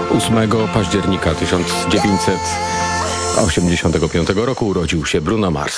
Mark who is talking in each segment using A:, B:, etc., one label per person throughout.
A: 8 października 1985 roku urodził się Bruno Mars.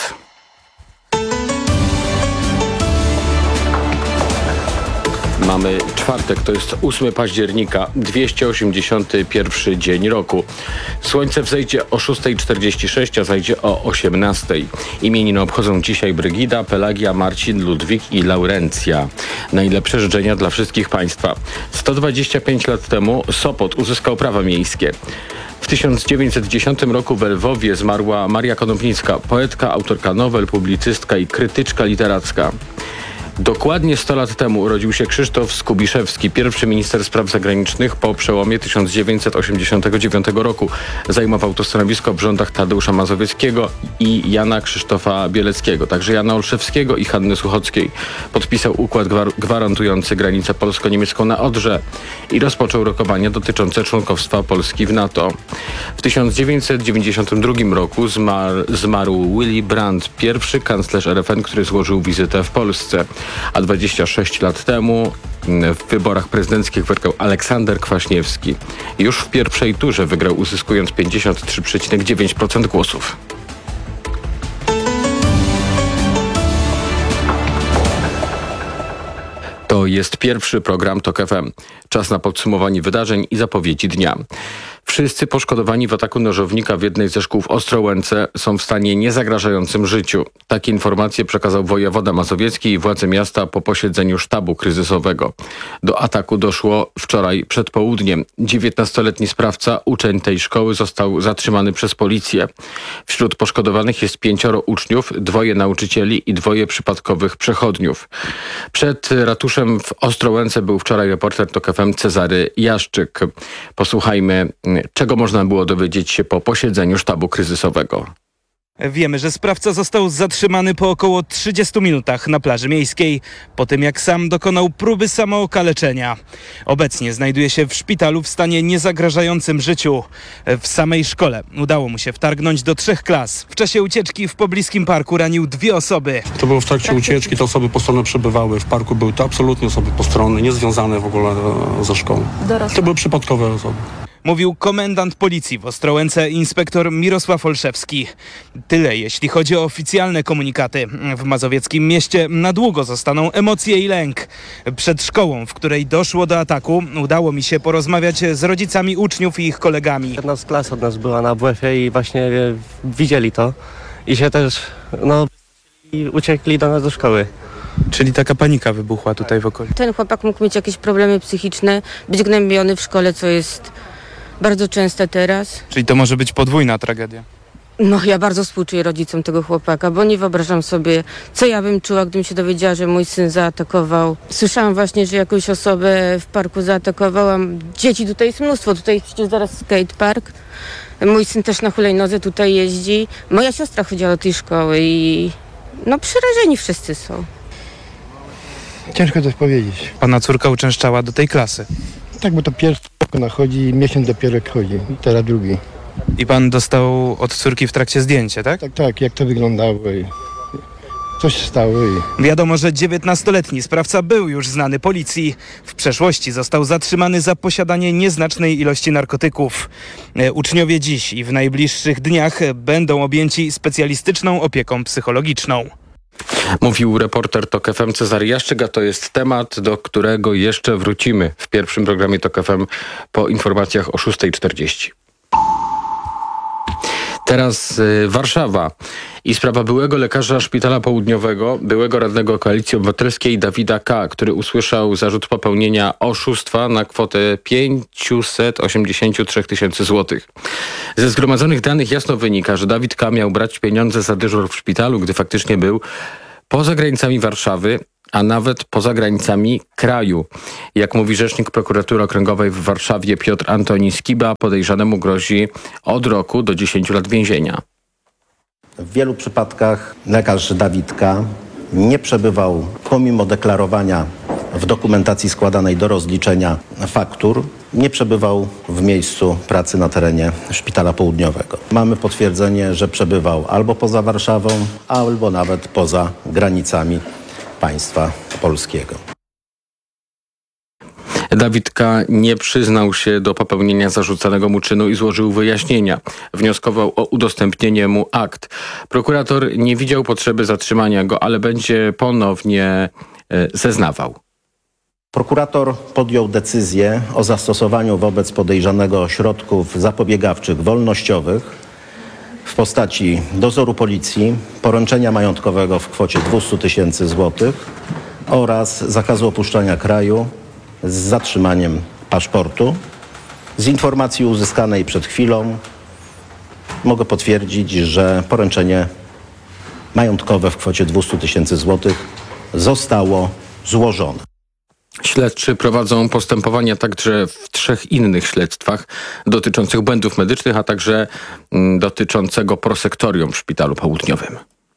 A: Mamy czwartek, to jest 8 października, 281 dzień roku. Słońce wzejdzie o 6:46, a zajdzie o 18:00. Imieniny obchodzą dzisiaj Brygida, Pelagia, Marcin, Ludwik i Laurencja. Najlepsze życzenia dla wszystkich Państwa. 125 lat temu Sopot uzyskał prawa miejskie. W 1910 roku w Lwowie zmarła Maria Konopnicka, poetka, autorka nowel, publicystka i krytyczka literacka. Dokładnie 100 lat temu urodził się Krzysztof Skubiszewski, pierwszy minister spraw zagranicznych po przełomie 1989 roku. Zajmował to stanowisko w rządach Tadeusza Mazowieckiego i Jana Krzysztofa Bieleckiego, także Jana Olszewskiego i Hanny Suchockiej. Podpisał układ gwarantujący granicę polsko-niemiecką na Odrze i rozpoczął rokowania dotyczące członkostwa Polski w NATO. W 1992 roku zmarł Willy Brandt, pierwszy kanclerz RFN, który złożył wizytę w Polsce. A 26 lat temu w wyborach prezydenckich wygrał Aleksander Kwaśniewski. Już w pierwszej turze wygrał, uzyskując 53,9% głosów. To jest pierwszy program TOK FM. Czas na podsumowanie wydarzeń i zapowiedzi dnia. Wszyscy poszkodowani w ataku nożownika w jednej ze szkół w Ostrołęce są w stanie niezagrażającym życiu. Takie informacje przekazał wojewoda mazowiecki i władze miasta po posiedzeniu sztabu kryzysowego. Do ataku doszło wczoraj przed południem. 19-letni sprawca, uczeń tej szkoły, został zatrzymany przez policję. Wśród poszkodowanych jest 5 uczniów, 2 nauczycieli i 2 przypadkowych przechodniów. Przed ratuszem w Ostrołęce był wczoraj reporter TOK FM Cezary Jaszczyk. Posłuchajmy, czego można było dowiedzieć się po posiedzeniu sztabu kryzysowego.
B: Wiemy, że sprawca został zatrzymany po około 30 minutach na plaży miejskiej, po tym jak sam dokonał próby samookaleczenia. Obecnie znajduje się w szpitalu w stanie niezagrażającym życiu. W samej szkole udało mu się wtargnąć do 3 klas. W czasie ucieczki w pobliskim parku ranił 2 osoby.
C: To było w trakcie ucieczki, te osoby postronne przebywały. W parku były to absolutnie osoby postronne, niezwiązane w ogóle ze szkołą. To były przypadkowe osoby.
B: Mówił komendant policji w Ostrołęce inspektor Mirosław Olszewski. Tyle jeśli chodzi o oficjalne komunikaty. W mazowieckim mieście na długo zostaną emocje i lęk. Przed szkołą, w której doszło do ataku, udało mi się porozmawiać z rodzicami uczniów i ich kolegami.
D: Jedna z klas od nas była na WF-ie i właśnie widzieli to i się też i uciekli do nas do szkoły.
B: Czyli taka panika wybuchła tutaj w okolicy.
E: Ten chłopak mógł mieć jakieś problemy psychiczne, być gnębiony w szkole, co jest bardzo częste teraz.
B: Czyli to może być podwójna tragedia.
E: No, ja bardzo współczuję rodzicom tego chłopaka, bo nie wyobrażam sobie, co ja bym czuła, gdybym się dowiedziała, że mój syn zaatakował. Słyszałam właśnie, że jakąś osobę w parku zaatakowałam. Dzieci tutaj jest mnóstwo, tutaj jest przecież zaraz skatepark. Mój syn też na hulajnodze tutaj jeździ. Moja siostra chodziła do tej szkoły i przerażeni wszyscy są.
F: Ciężko coś powiedzieć.
B: Pana córka uczęszczała do tej klasy.
F: Tak, bo to pierwszy ona chodzi, miesiąc dopiero jak chodzi, teraz drugi.
B: I pan dostał od córki w trakcie zdjęcie, tak?
F: Tak, jak to wyglądało i coś się stało i...
B: Wiadomo, że 19-letni sprawca był już znany policji. W przeszłości został zatrzymany za posiadanie nieznacznej ilości narkotyków. Uczniowie dziś i w najbliższych dniach będą objęci specjalistyczną opieką psychologiczną.
A: Mówił reporter TOK FM Cezary Jaszczyk, a to jest temat, do którego jeszcze wrócimy w pierwszym programie TOK FM po informacjach o 6:40. Teraz Warszawa i sprawa byłego lekarza Szpitala Południowego, byłego radnego Koalicji Obywatelskiej Dawida K., który usłyszał zarzut popełnienia oszustwa na kwotę 583 000 złotych. Ze zgromadzonych danych jasno wynika, że Dawid K. miał brać pieniądze za dyżur w szpitalu, gdy faktycznie był poza granicami Warszawy, a nawet poza granicami kraju. Jak mówi rzecznik prokuratury okręgowej w Warszawie Piotr Antoni Skiba, podejrzanemu grozi od roku do 10 lat więzienia.
G: W wielu przypadkach lekarz Dawid K. nie przebywał, pomimo deklarowania w dokumentacji składanej do rozliczenia faktur, nie przebywał w miejscu pracy na terenie Szpitala Południowego. Mamy potwierdzenie, że przebywał albo poza Warszawą, albo nawet poza granicami państwa polskiego.
A: Dawidka nie przyznał się do popełnienia zarzucanego mu czynu i złożył wyjaśnienia. Wnioskował o udostępnienie mu akt. Prokurator nie widział potrzeby zatrzymania go, ale będzie ponownie zeznawał.
G: Prokurator podjął decyzję o zastosowaniu wobec podejrzanego środków zapobiegawczych wolnościowych w postaci dozoru policji, poręczenia majątkowego w kwocie 200 000 złotych oraz zakazu opuszczania kraju z zatrzymaniem paszportu. Z informacji uzyskanej przed chwilą mogę potwierdzić, że poręczenie majątkowe w kwocie 200 000 złotych zostało złożone.
A: Śledczy prowadzą postępowania także w 3 innych śledztwach dotyczących błędów medycznych, a także dotyczącego prosektorium w Szpitalu Południowym.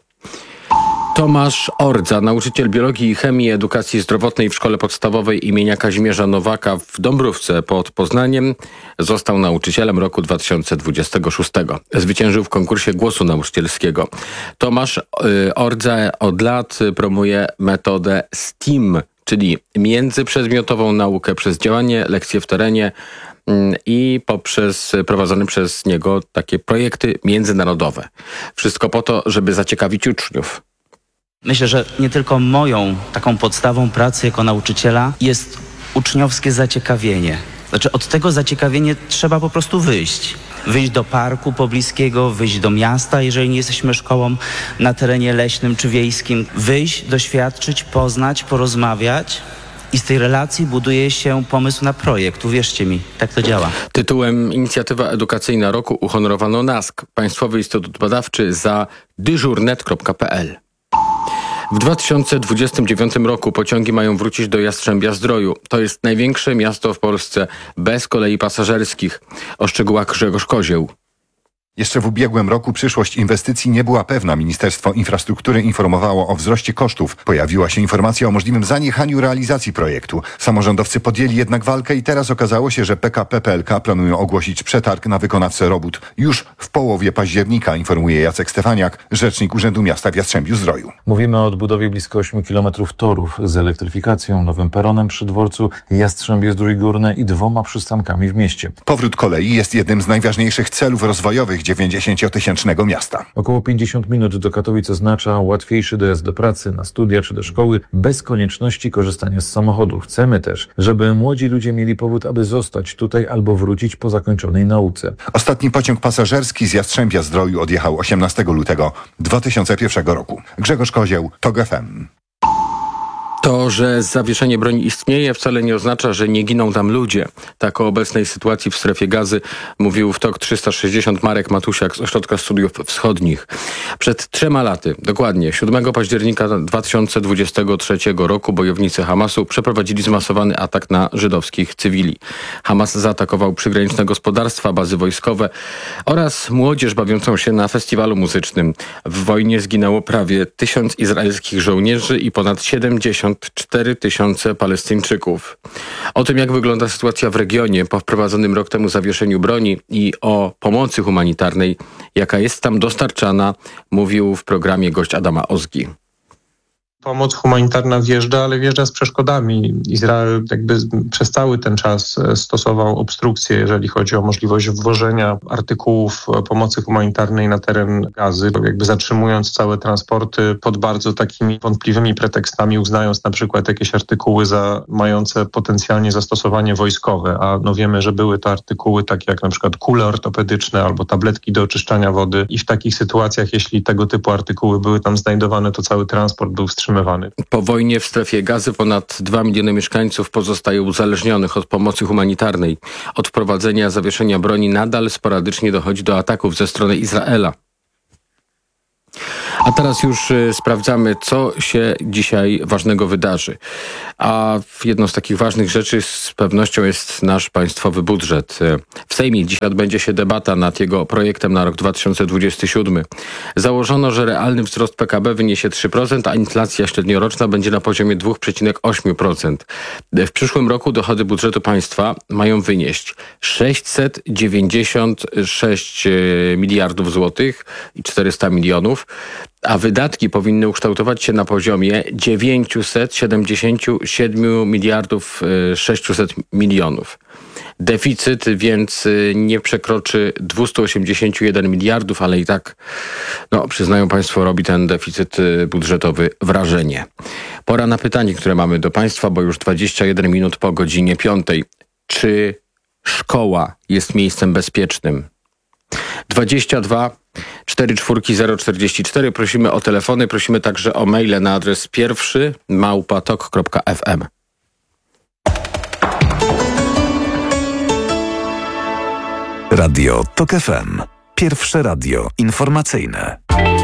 A: Tomasz Ordza, nauczyciel biologii i chemii edukacji zdrowotnej w szkole podstawowej imienia Kazimierza Nowaka w Dąbrówce pod Poznaniem, został nauczycielem roku 2026. Zwyciężył w konkursie głosu nauczycielskiego. Tomasz Ordza od lat promuje metodę STEAM, czyli międzyprzedmiotową naukę przez działanie, lekcje w terenie i poprzez prowadzone przez niego takie projekty międzynarodowe. Wszystko po to, żeby zaciekawić uczniów.
H: Myślę, że nie tylko moją taką podstawą pracy jako nauczyciela jest uczniowskie zaciekawienie. Znaczy od tego zaciekawienia trzeba po prostu wyjść. Wyjść do parku pobliskiego, wyjść do miasta, jeżeli nie jesteśmy szkołą na terenie leśnym czy wiejskim. Wyjść, doświadczyć, poznać, porozmawiać. I z tej relacji buduje się pomysł na projekt. Uwierzcie mi, tak to działa.
A: Tytułem Inicjatywa Edukacyjna Roku uhonorowano NASK, Państwowy Instytut Badawczy za dyżurnet.pl. W 2029 roku pociągi mają wrócić do Jastrzębia-Zdroju. To jest największe miasto w Polsce bez kolei pasażerskich. O szczegółach Grzegorz Kozieł.
I: Jeszcze w ubiegłym roku przyszłość inwestycji nie była pewna. Ministerstwo Infrastruktury informowało o wzroście kosztów. Pojawiła się informacja o możliwym zaniechaniu realizacji projektu. Samorządowcy podjęli jednak walkę i teraz okazało się, że PKP PLK planują ogłosić przetarg na wykonawcę robót już w połowie października, informuje Jacek Stefaniak, rzecznik Urzędu Miasta w Jastrzębiu-Zdroju.
J: Mówimy o odbudowie blisko 8 km torów z elektryfikacją, nowym peronem przy dworcu Jastrzębie-Zdrój Górne i 2 przystankami w mieście.
I: Powrót kolei jest jednym z najważniejszych celów rozwojowych 90-tysięcznego miasta.
J: Około 50 minut do Katowic oznacza łatwiejszy dojazd do pracy, na studia czy do szkoły bez konieczności korzystania z samochodu. Chcemy też, żeby młodzi ludzie mieli powód, aby zostać tutaj albo wrócić po zakończonej nauce.
I: Ostatni pociąg pasażerski z Jastrzębia-Zdroju odjechał 18 lutego 2001 roku. Grzegorz Kozieł, TOG FM.
A: To, że zawieszenie broni istnieje, wcale nie oznacza, że nie giną tam ludzie. Tak o obecnej sytuacji w strefie Gazy mówił w TOK 360 Marek Matusiak z Ośrodka Studiów Wschodnich. Przed 3 laty, dokładnie 7 października 2023 roku, bojownicy Hamasu przeprowadzili zmasowany atak na żydowskich cywili. Hamas zaatakował przygraniczne gospodarstwa, bazy wojskowe oraz młodzież bawiącą się na festiwalu muzycznym. W wojnie zginęło prawie 1000 izraelskich żołnierzy i ponad 74 000 Palestyńczyków. O tym, jak wygląda sytuacja w regionie po wprowadzonym rok temu zawieszeniu broni i o pomocy humanitarnej, jaka jest tam dostarczana, mówił w programie gość Adama Ozgi.
K: Pomoc humanitarna wjeżdża, ale wjeżdża z przeszkodami. Izrael jakby przez cały ten czas stosował obstrukcje, jeżeli chodzi o możliwość wwożenia artykułów pomocy humanitarnej na teren Gazy, jakby zatrzymując całe transporty pod bardzo takimi wątpliwymi pretekstami, uznając na przykład jakieś artykuły za mające potencjalnie zastosowanie wojskowe, a no wiemy, że były to artykuły takie jak na przykład kule ortopedyczne albo tabletki do oczyszczania wody i w takich sytuacjach, jeśli tego typu artykuły były tam znajdowane, to cały transport był wstrzymywany.
A: Po wojnie w strefie Gazy ponad 2 miliony mieszkańców pozostaje uzależnionych od pomocy humanitarnej. Od wprowadzenia zawieszenia broni nadal sporadycznie dochodzi do ataków ze strony Izraela. A teraz już sprawdzamy, co się dzisiaj ważnego wydarzy. A jedną z takich ważnych rzeczy z pewnością jest nasz państwowy budżet. W Sejmie dzisiaj odbędzie się debata nad jego projektem na rok 2027. Założono, że realny wzrost PKB wyniesie 3%, a inflacja średnioroczna będzie na poziomie 2,8%. W przyszłym roku dochody budżetu państwa mają wynieść 696 miliardów złotych i 400 milionów, a wydatki powinny ukształtować się na poziomie 977 miliardów 600 milionów. Deficyt więc nie przekroczy 281 miliardów, ale i tak, przyznają Państwo, robi ten deficyt budżetowy wrażenie. Pora na pytanie, które mamy do Państwa, bo już 21 minut po godzinie 5. Czy szkoła jest miejscem bezpiecznym? 22 44 044. Prosimy o telefony, prosimy także o maile na adres pierwszy@tok.fm.
L: Radio TOK FM. Pierwsze radio informacyjne.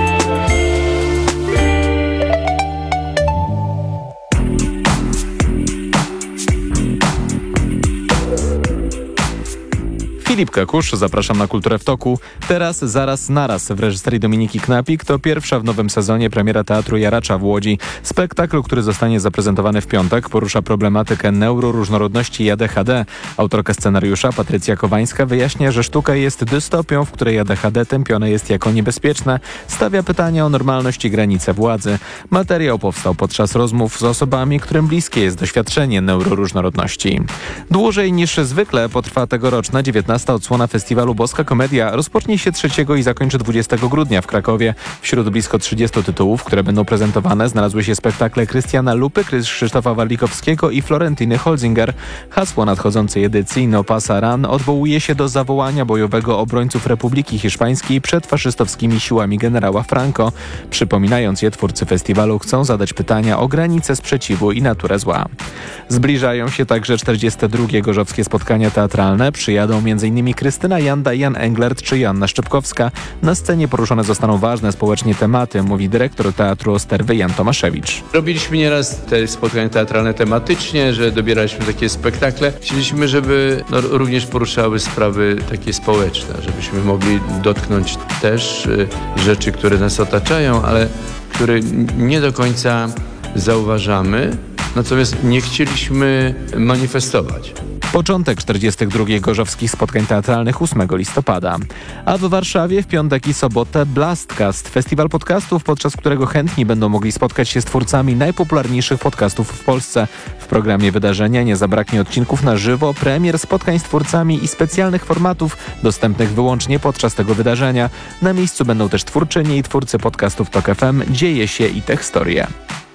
M: Filip Kakusz, zapraszam na Kulturę w Toku. Teraz, zaraz, naraz w reżyserii Dominiki Knapik to pierwsza w nowym sezonie premiera Teatru Jaracza w Łodzi. Spektakl, który zostanie zaprezentowany w piątek, porusza problematykę neuroróżnorodności i ADHD. Autorka scenariusza Patrycja Kowańska wyjaśnia, że sztuka jest dystopią, w której ADHD tępione jest jako niebezpieczne. Stawia pytanie o normalność i granice władzy. Materiał powstał podczas rozmów z osobami, którym bliskie jest doświadczenie neuroróżnorodności. Dłużej niż zwykle potrwa tegoroczna 19. odsłona festiwalu Boska Komedia rozpocznie się 3 i zakończy 20 grudnia w Krakowie. Wśród blisko 30 tytułów, które będą prezentowane, znalazły się spektakle Krystiana Lupy, Krzysztofa Warlikowskiego i Florentiny Holzinger. Hasło nadchodzącej edycji No Pasa Run odwołuje się do zawołania bojowego obrońców Republiki Hiszpańskiej przed faszystowskimi siłami generała Franco. Przypominając je, twórcy festiwalu chcą zadać pytania o granice sprzeciwu i naturę zła. Zbliżają się także 42. gorzowskie spotkania teatralne. Przyjadą m.in. Krystyna Janda, Jan Englert czy Joanna Szczypkowska. Na scenie poruszone zostaną ważne społecznie tematy, mówi dyrektor Teatru Osterwy Jan Tomaszewicz.
N: Robiliśmy nieraz te spotkania teatralne tematycznie, że dobieraliśmy takie spektakle. Chcieliśmy, żeby również poruszały sprawy takie społeczne, żebyśmy mogli dotknąć też rzeczy, które nas otaczają, ale które nie do końca zauważamy, natomiast nie chcieliśmy manifestować.
M: Początek 42. gorzowskich spotkań teatralnych 8 listopada. A w Warszawie w piątek i sobotę Blastcast, festiwal podcastów, podczas którego chętni będą mogli spotkać się z twórcami najpopularniejszych podcastów w Polsce. W programie wydarzenia nie zabraknie odcinków na żywo, premier, spotkań z twórcami i specjalnych formatów dostępnych wyłącznie podczas tego wydarzenia. Na miejscu będą też twórczynie i twórcy podcastów TOK FM, Dzieje się i te historie.